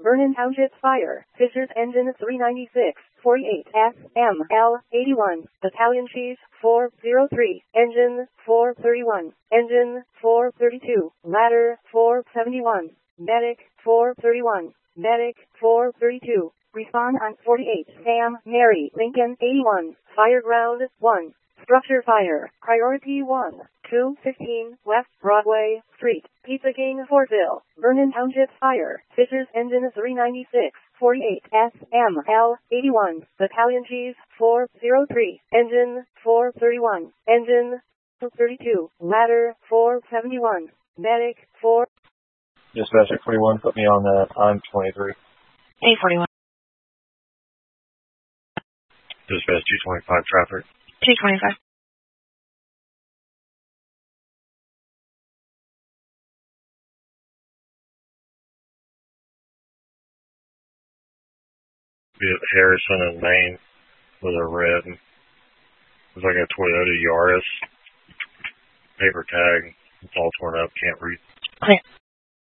Vernon Township Fire, Fishers Engine 396, 48 SML 81, Battalion Chief 403, Engine 431, Engine 432, Ladder 471, Medic 431, Medic 432. Respond on 48 Sam Mary Lincoln 81, Fire Ground 1. Structure fire, priority 1, 215 West Broadway Street, Pizza King, Fortville, Vernon Township Fire, Fishers Engine 396, 48 SML 81, Battalion Chief 403, Engine 431, Engine 432, Ladder 471, Medic 4. Dispatcher 41, put me on I'm 23. 841. Dispatch 225 traffic. 225. Be at Harrison and Maine with a red. It's like a Toyota Yaris. Paper tag. It's all torn up. Can't read. Okay.